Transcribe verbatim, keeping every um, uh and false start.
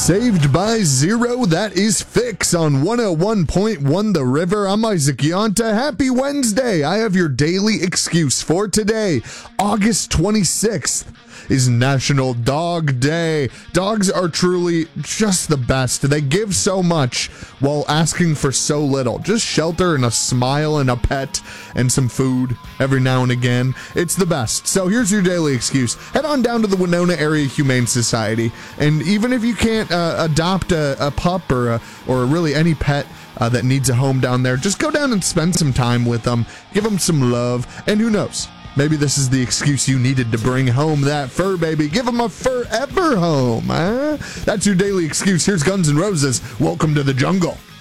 Saved by Zero, that is Fix on one oh one point one The River. I'm Isaac Yonta. Happy Wednesday. I have your daily excuse for today, August twenty-sixth. Is National Dog Day. Dogs are truly just the best. They give so much while asking for so little. Just shelter and a smile and a pet and some food every now and again. It's the best. So here's your daily excuse. Head on down to the Winona Area Humane Society, and even if you can't uh, adopt a, a pup or a, or really any pet uh, that needs a home down there, just go down and spend some time with them. Give them some love, and who knows? Maybe this is the excuse you needed to bring home that fur baby. Give him a forever home, huh? That's your daily excuse. Here's Guns N' Roses. Welcome to the jungle.